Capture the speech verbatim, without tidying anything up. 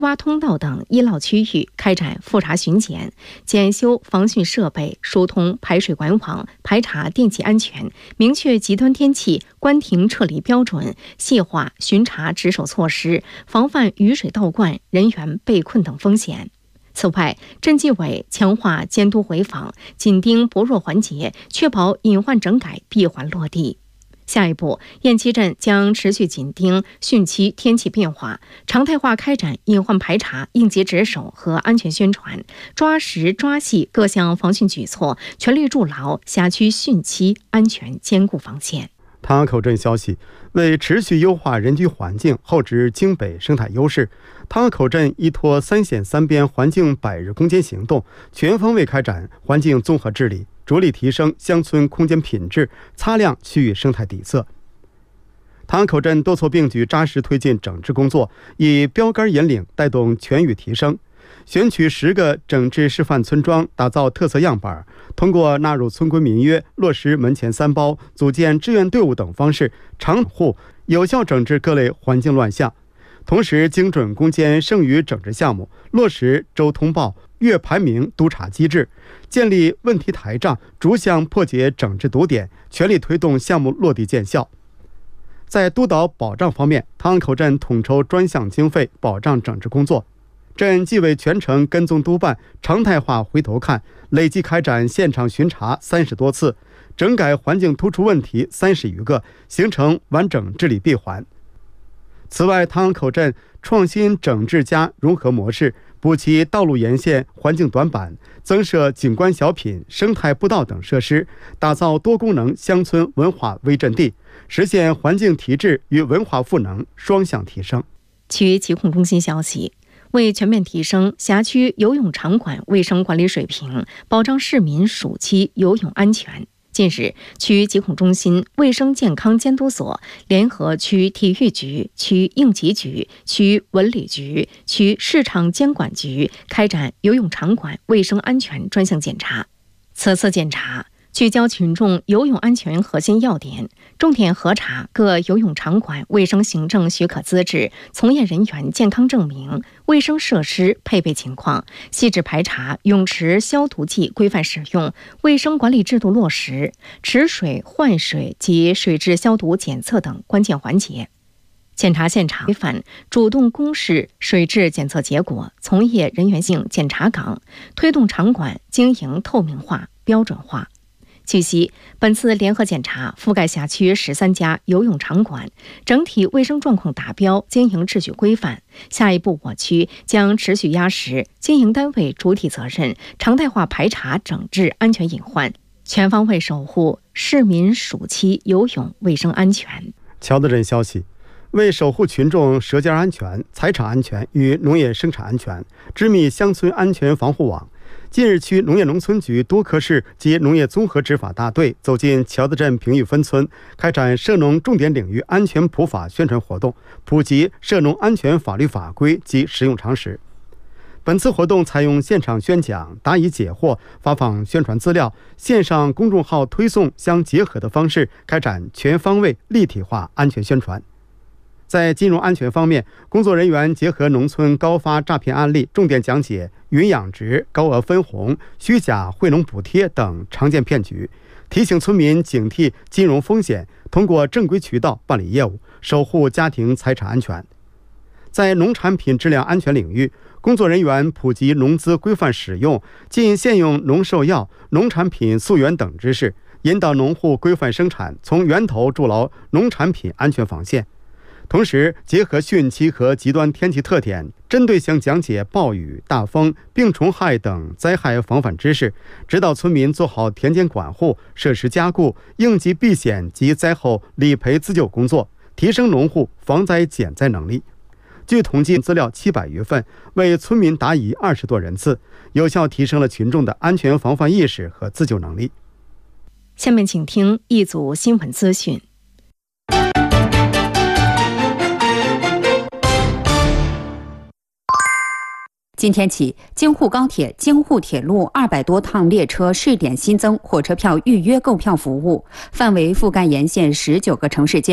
挖通道等医疗区域开展复查巡检，检修防汛设备，疏通排水管网，排查电气安全，明确极端天气关停撤离标准，细化巡查值守措施，防范雨水倒灌、人员被困等风险。此外，镇纪委强化监督回访，紧盯薄弱环节，确保隐患整改闭环落地。下一步，雁栖镇将持续紧盯汛期天气变化，常态化开展隐患排查、应急值守和安全宣传，抓实抓细各项防汛举措，全力筑牢辖区汛期安全坚固防线。 汤阳口镇消息，为持续优化人居环境，厚植京北生态优势，汤阳口镇依托三县三边环境百日攻坚行动，全方位开展环境综合治理，着力提升乡村空间品质，擦亮区域生态底色。汤阳口镇多措并举，扎实推进整治工作，以标杆引领，带动全域提升。选取十个整治示范村庄，打造特色样板，通过纳入村规民约、落实门前三包、组建志愿队伍等方式，常户有效整治各类环境乱象。同时，精准攻坚剩余整治项目，落实周通报、月排名督查机制，建立问题台账，逐项破解整治堵点，全力推动项目落地见效。在督导保障方面，汤阳口镇统筹专项经费保障整治工作。镇纪委全程跟踪督办，常态化回头看，累计开展现场巡查三十多次，整改环境突出问题三十余个，形成完整治理闭环。此外，汤阳口镇创新整治加融合模式，补齐道路沿线环境短板，增设景观小品、生态步道等设施，打造多功能乡村文化微阵地，实现环境提质与文化赋能双向提升。 区疾控中心消息，为全面提升辖区游泳场馆卫生管理水平，保障市民暑期游泳安全，近日，区疾控中心卫生健康监督所联合区体育局、区应急局、区文旅局、区市场监管局开展游泳场馆卫生安全专项检查。此次检查聚焦群众游泳安全核心要点，重点核查各游泳场馆卫生行政许可资质、从业人员健康证明、卫生设施配备情况，细致排查泳池消毒剂规范使用、卫生管理制度落实、池水换水及水质消毒检测等关键环节。检查现场规范主动公示水质检测结果、从业人员性检查岗，推动场馆经营透明化、标准化。据悉，本次联合检查覆盖辖区十三家游泳场馆，整体卫生状况达标，经营秩序规范。下一步，我区将持续压实经营单位主体责任，常态化排查整治安全隐患，全方位守护市民暑期游泳卫生安全。 乔德镇消息，为守护群众舌尖安全、财产安全与农业生产安全，织密乡村安全防护网。近日，区农业农村局多科室及农业综合执法大队走进乔德镇平峪分村，开展涉农重点领域安全普法宣传活动，普及涉农安全法律法规及实用常识。本次活动采用现场宣讲、答疑解惑、发放宣传资料、线上公众号推送相结合的方式，开展全方位立体化安全宣传。在金融安全方面，工作人员结合农村高发诈骗案例，重点讲解云养殖、高额分红、虚假惠农补贴等常见骗局，提醒村民警惕金融风险，通过正规渠道办理业务，守护家庭财产安全。在农产品质量安全领域，工作人员普及农资规范使用、禁现用农兽药、农产品溯源等知识，引导农户规范生产，从源头筑牢农产品安全防线。同时，结合汛期和极端天气特点，针对性讲解暴雨、大风、病虫害等灾害防范知识，指导村民做好田间管护、设施加固、应急避险及灾后理赔自救工作，提升农户防灾减灾能力。据统计资料七百余份，为村民答疑二十多人次，有效提升了群众的安全防范意识和自救能力。 下面请听一组新闻资讯。 今天起，京沪高铁、京沪铁路二百多趟列车试点新增火车票预约购票服务，范围覆盖沿线十九个城市间。